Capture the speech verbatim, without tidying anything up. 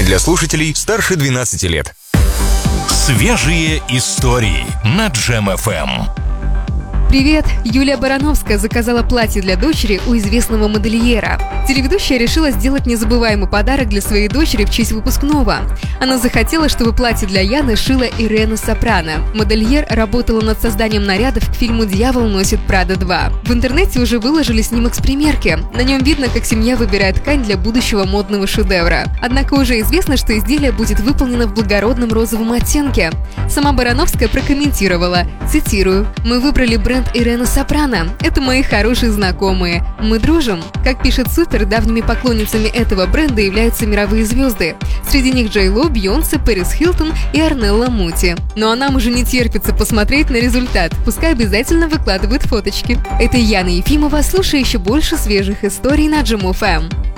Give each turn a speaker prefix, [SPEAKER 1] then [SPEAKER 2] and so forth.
[SPEAKER 1] для слушателей старше двенадцати лет.
[SPEAKER 2] Свежие истории на Джем эф эм.
[SPEAKER 3] Привет! Юлия Барановская заказала платье для дочери у известного модельера. Телеведущая решила сделать незабываемый подарок для своей дочери в честь выпускного. Она захотела, чтобы платье для Яны шила Ирена Сопрано. Модельер работала над созданием нарядов к фильму «Дьявол носит Прада два». В интернете уже выложили снимок с примерки. На нем видно, как семья выбирает ткань для будущего модного шедевра. Однако уже известно, что изделие будет выполнено в благородном розовом оттенке. Сама Барановская прокомментировала, цитирую: «Мы выбрали бренд Ирена Сопрано. Это мои хорошие знакомые. Мы дружим». Как пишет Супер, давними поклонницами этого бренда являются мировые звезды. Среди них Джей Ло, Бейонсе, Пэрис Хилтон и Орнелла Мути. Ну а нам уже не терпится посмотреть на результат. Пускай обязательно выкладывают фоточки. Это Яна Ефимова. Слушай еще больше свежих историй на Джем эф эм.